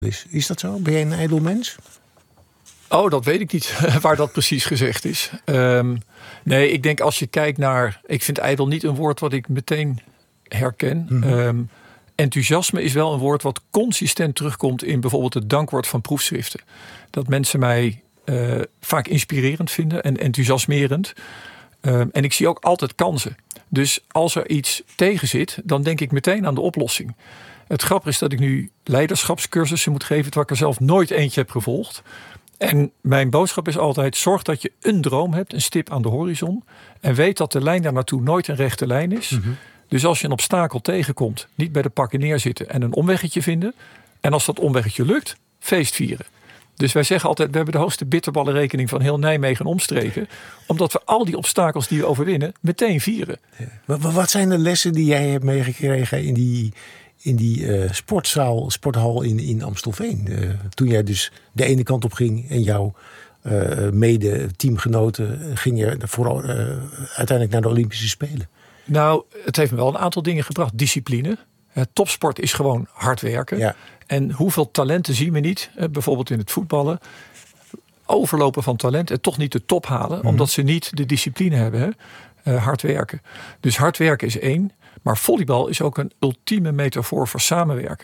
Is dat zo? Ben jij een ijdel mens? Oh, dat weet ik niet waar dat precies gezegd is. Nee, ik denk als je kijkt naar... Ik vind ijdel niet een woord wat ik meteen herken. Mm-hmm. Enthousiasme is wel een woord wat consistent terugkomt in bijvoorbeeld het dankwoord van proefschriften. Dat mensen mij vaak inspirerend vinden en enthousiasmerend. En ik zie ook altijd kansen. Dus als er iets tegen zit, dan denk ik meteen aan de oplossing. Het grappige is dat ik nu leiderschapscursussen moet geven, terwijl ik er zelf nooit eentje heb gevolgd. En mijn boodschap is altijd: zorg dat je een droom hebt, een stip aan de horizon. En weet dat de lijn daar naartoe nooit een rechte lijn is. Mm-hmm. Dus als je een obstakel tegenkomt, niet bij de pakken neerzitten en een omweggetje vinden. En als dat omweggetje lukt, feest vieren. Dus wij zeggen altijd, we hebben de hoogste bitterballenrekening van heel Nijmegen en omstreken. Omdat we al die obstakels die we overwinnen, meteen vieren. Ja. Wat zijn de lessen die jij hebt meegekregen in die sporthal in Amstelveen? Toen jij dus de ene kant op ging en jouw mede-teamgenoten ging je uiteindelijk naar de Olympische Spelen. Nou, het heeft me wel een aantal dingen gebracht. Discipline. Topsport is gewoon hard werken. Ja. En hoeveel talenten zien we niet, bijvoorbeeld in het voetballen, overlopen van talent en toch niet de top halen, mm-hmm. omdat ze niet de discipline hebben. Hard werken. Dus hard werken is één. Maar volleybal is ook een ultieme metafoor voor samenwerken.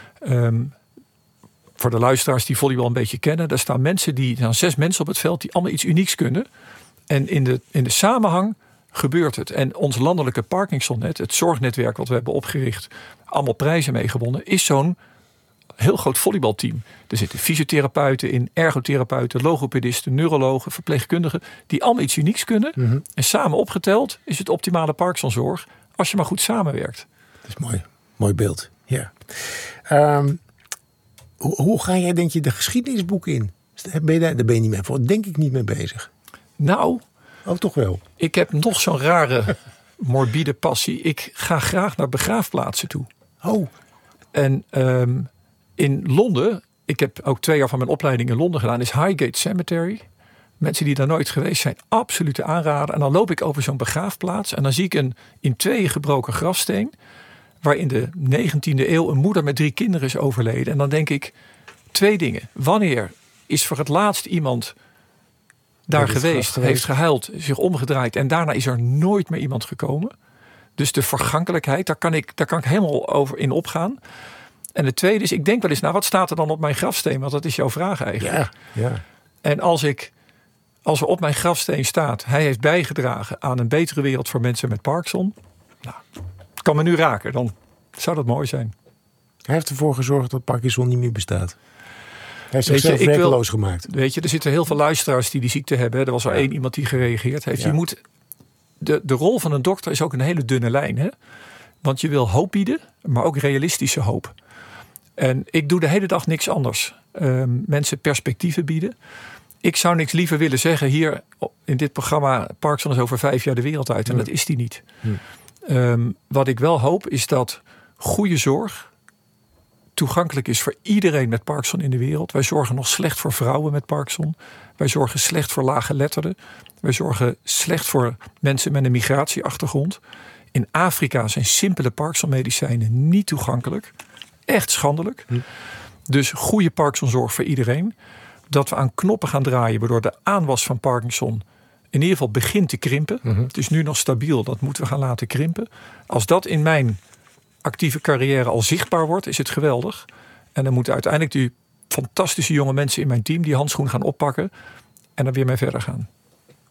Voor de luisteraars die volleybal een beetje kennen, daar staan 6 mensen op het veld die allemaal iets unieks kunnen. En in de samenhang gebeurt het. En ons landelijke Parkinsonnet, het zorgnetwerk wat we hebben opgericht, allemaal prijzen mee gewonnen, is zo'n heel groot volleybalteam. Er zitten fysiotherapeuten in, ergotherapeuten, logopedisten, neurologen, verpleegkundigen, die allemaal iets unieks kunnen. Mm-hmm. En samen opgeteld is het optimale Parkinsonzorg, als je maar goed samenwerkt. Dat is mooi. Mooi beeld. Ja. Hoe ga jij, denk je, de geschiedenisboeken in? Daar ben je niet mee voor. Denk ik niet mee bezig. Nou, toch wel. Ik heb nog zo'n rare morbide passie. Ik ga graag naar begraafplaatsen toe. Oh. En in Londen, ik heb ook 2 jaar van mijn opleiding in Londen gedaan, is Highgate Cemetery. Mensen die daar nooit geweest zijn, absolute aanrader. En dan loop ik over zo'n begraafplaats en dan zie ik een in 2 gebroken grafsteen, waar in de 19e eeuw een moeder met 3 kinderen is overleden. En dan denk ik 2 dingen. Wanneer is voor het laatst iemand daar geweest, heeft gehuild, zich omgedraaid en daarna is er nooit meer iemand gekomen. Dus de vergankelijkheid, daar kan ik helemaal over in opgaan. En het tweede is, ik denk wel eens, wat staat er dan op mijn grafsteen? Want dat is jouw vraag eigenlijk. Ja. En als er op mijn grafsteen staat, hij heeft bijgedragen aan een betere wereld voor mensen met Parkinson. Nou, kan me nu raken, dan zou dat mooi zijn. Hij heeft ervoor gezorgd dat Parkinson niet meer bestaat. Hij heeft zichzelf werkeloos gemaakt. Weet je, er zitten heel veel luisteraars die ziekte hebben. Er was al 1 iemand die gereageerd heeft. Ja. De rol van een dokter is ook een hele dunne lijn. Hè? Want je wil hoop bieden, maar ook realistische hoop. En ik doe de hele dag niks anders. Mensen perspectieven bieden. Ik zou niks liever willen zeggen hier in dit programma, Parkinson is over 5 jaar de wereld uit. En dat is die niet. Wat ik wel hoop is dat goede zorg toegankelijk is voor iedereen met Parkinson in de wereld. Wij zorgen nog slecht voor vrouwen met Parkinson. Wij zorgen slecht voor laaggeletterden. Wij zorgen slecht voor mensen met een migratieachtergrond. In Afrika zijn simpele Parkinson-medicijnen niet toegankelijk. Echt schandelijk. Dus goede Parkinsonzorg voor iedereen. Dat we aan knoppen gaan draaien, waardoor de aanwas van Parkinson in ieder geval begint te krimpen. Mm-hmm. Het is nu nog stabiel, dat moeten we gaan laten krimpen. Als dat in mijn actieve carrière al zichtbaar wordt, is het geweldig. En dan moeten uiteindelijk die fantastische jonge mensen in mijn team die handschoen gaan oppakken en dan weer mee verder gaan.